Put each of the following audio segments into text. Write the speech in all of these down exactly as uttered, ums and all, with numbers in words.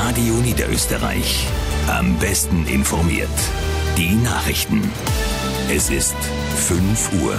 Radio Niederösterreich. Am besten informiert. Die Nachrichten. Es ist fünf Uhr.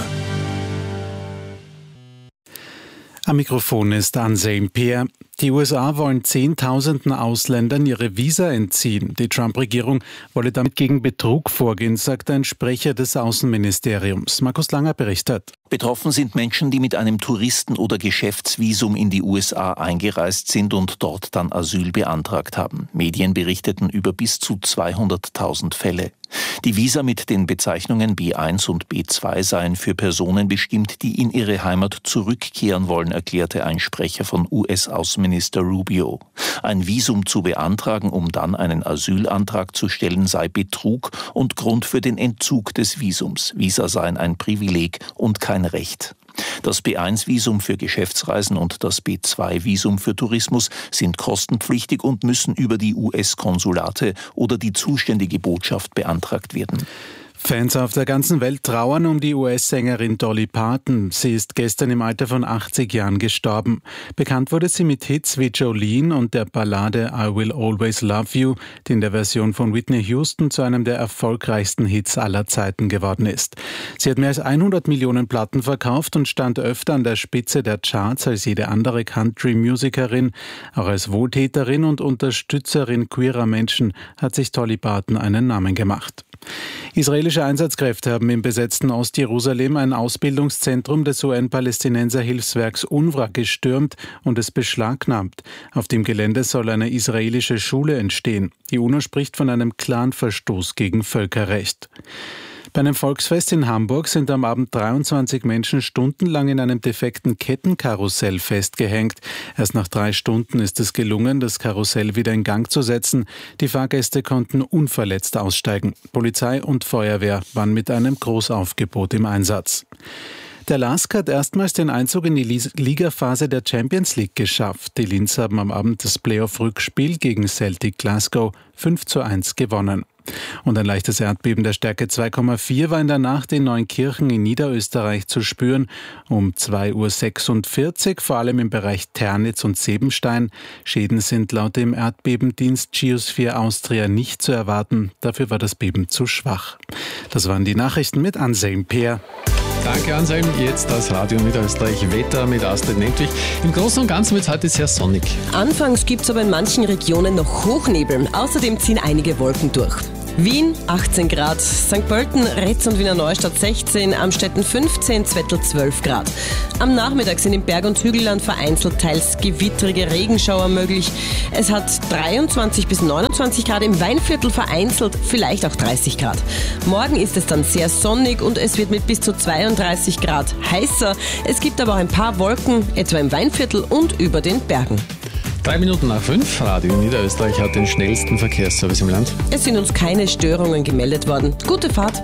Am Mikrofon ist Anselm Peer. Die U S A wollen Zehntausenden Ausländern ihre Visa entziehen. Die Trump-Regierung wolle damit gegen Betrug vorgehen, sagt ein Sprecher des Außenministeriums. Markus Langer berichtet. Betroffen sind Menschen, die mit einem Touristen- oder Geschäftsvisum in die U S A eingereist sind und dort dann Asyl beantragt haben. Medien berichteten über bis zu zweihunderttausend Fälle. Die Visa mit den Bezeichnungen B eins und B zwei seien für Personen bestimmt, die in ihre Heimat zurückkehren wollen, erklärte ein Sprecher von U S-Außenminister Rubio. Ein Visum zu beantragen, um dann einen Asylantrag zu stellen, sei Betrug und Grund für den Entzug des Visums. Visa seien ein Privileg und kein Recht. Das B eins Visum für Geschäftsreisen und das B zwei Visum für Tourismus sind kostenpflichtig und müssen über die U S-Konsulate oder die zuständige Botschaft beantragt werden. Fans auf der ganzen Welt trauern um die U S-Sängerin Dolly Parton. Sie ist gestern im Alter von achtzig Jahren gestorben. Bekannt wurde sie mit Hits wie Jolene und der Ballade I Will Always Love You, die in der Version von Whitney Houston zu einem der erfolgreichsten Hits aller Zeiten geworden ist. Sie hat mehr als hundert Millionen Platten verkauft und stand öfter an der Spitze der Charts als jede andere Country-Musikerin. Auch als Wohltäterin und Unterstützerin queerer Menschen hat sich Dolly Parton einen Namen gemacht. Israelische Einsatzkräfte haben im besetzten Ostjerusalem ein Ausbildungszentrum des U N-Palästinenser-Hilfswerks UNRWA gestürmt und es beschlagnahmt. Auf dem Gelände soll eine israelische Schule entstehen. Die UNO spricht von einem klaren Verstoß gegen Völkerrecht. Bei einem Volksfest in Hamburg sind am Abend dreiundzwanzig Menschen stundenlang in einem defekten Kettenkarussell festgehängt. Erst nach drei Stunden ist es gelungen, das Karussell wieder in Gang zu setzen. Die Fahrgäste konnten unverletzt aussteigen. Polizei und Feuerwehr waren mit einem Großaufgebot im Einsatz. Der L A S K hat erstmals den Einzug in die Ligaphase der Champions League geschafft. Die Linz haben am Abend das Playoff-Rückspiel gegen Celtic Glasgow fünf zu eins gewonnen. Und ein leichtes Erdbeben der Stärke zwei Komma vier war in der Nacht in Neunkirchen in Niederösterreich zu spüren. Um zwei Uhr sechsundvierzig, vor allem im Bereich Ternitz und Sebenstein. Schäden sind laut dem Erdbebendienst Geosphere Austria nicht zu erwarten. Dafür war das Beben zu schwach. Das waren die Nachrichten mit Anselm Peer. Danke Anselm. Jetzt das Radio Niederösterreich Wetter mit Astrid Nentwich. Im Großen und Ganzen wird es heute sehr sonnig. Anfangs gibt es aber in manchen Regionen noch Hochnebel. Außerdem ziehen einige Wolken durch. Wien achtzehn Grad, Sankt Pölten, Retz und Wiener Neustadt sechzehn, Amstetten fünfzehn, Zwettl zwölf Grad. Am Nachmittag sind im Berg- und Hügelland vereinzelt teils gewittrige Regenschauer möglich. Es hat dreiundzwanzig bis neunundzwanzig Grad, im Weinviertel vereinzelt vielleicht auch dreißig Grad. Morgen ist es dann sehr sonnig und es wird mit bis zu zweiunddreißig Grad heißer. Es gibt aber auch ein paar Wolken, etwa im Weinviertel und über den Bergen. Drei Minuten nach fünf, Radio Niederösterreich hat den schnellsten Verkehrsservice im Land. Es sind uns keine Störungen gemeldet worden. Gute Fahrt.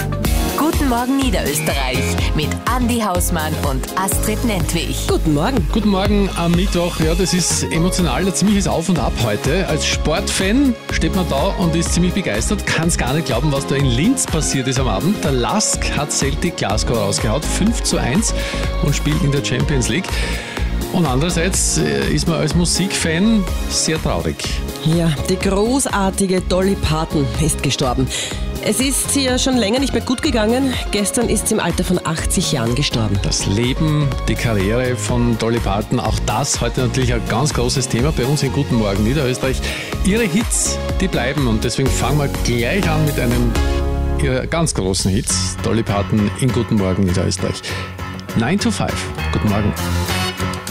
Guten Morgen Niederösterreich mit Andi Hausmann und Astrid Nentwich. Guten Morgen. Guten Morgen am Mittwoch. Ja, das ist emotional ein ziemliches Auf und Ab heute. Als Sportfan steht man da und ist ziemlich begeistert. Kann es gar nicht glauben, was da in Linz passiert ist am Abend. Der L A S K hat Celtic Glasgow rausgehaut, fünf zu eins und spielt in der Champions League. Und andererseits ist man als Musikfan sehr traurig. Ja, die großartige Dolly Parton ist gestorben. Es ist ihr schon länger nicht mehr gut gegangen. Gestern ist sie im Alter von achtzig Jahren gestorben. Das Leben, die Karriere von Dolly Parton, auch das heute natürlich ein ganz großes Thema bei uns in Guten Morgen Niederösterreich. Ihre Hits, die bleiben und deswegen fangen wir gleich an mit einem ihrer ganz großen Hits. Dolly Parton in Guten Morgen Niederösterreich. nine to five. Guten Morgen.